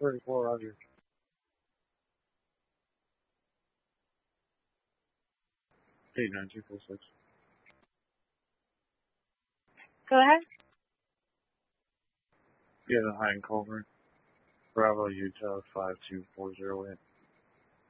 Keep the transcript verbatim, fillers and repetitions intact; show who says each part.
Speaker 1: thirty-four hundred. eight nine two four six.
Speaker 2: Go ahead.
Speaker 1: Yeah, the Hein Culver. Bravo, Utah, five two four zero eight.